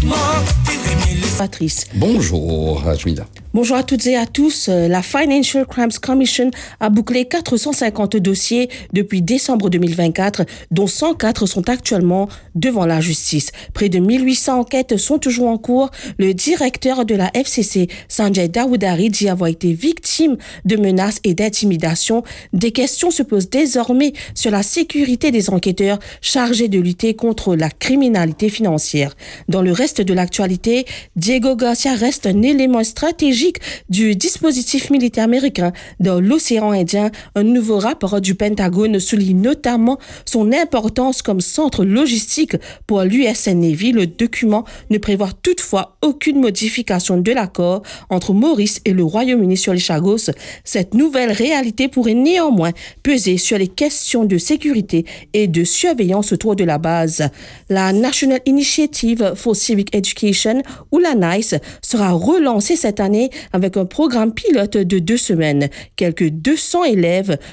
Patrice. Bonjour, Ajmida. Bonjour à toutes et à tous. La Financial Crimes Commission a bouclé 450 dossiers depuis décembre 2024, dont 104 sont actuellement devant la justice. Près de 1800 enquêtes sont toujours en cours. Le directeur de la FCC, Sanjay Dawoodari, dit avoir été victime de menaces et d'intimidation. Des questions se posent désormais sur la sécurité des enquêteurs chargés de lutter contre la criminalité financière. Dans le reste de l'actualité, Diego Garcia reste un élément stratégique du dispositif militaire américain dans l'océan Indien. Un nouveau rapport du Pentagone souligne notamment son importance comme centre logistique pour l'US Navy. Le document ne prévoit toutefois aucune modification de l'accord entre Maurice et le Royaume-Uni sur les Chagos. Cette nouvelle réalité pourrait néanmoins peser sur les questions de sécurité et de surveillance autour de la base. La National Initiative for Civic Education, ou la NICE, sera relancée cette année avec un programme pilote de 2 semaines. Quelques 200 élèves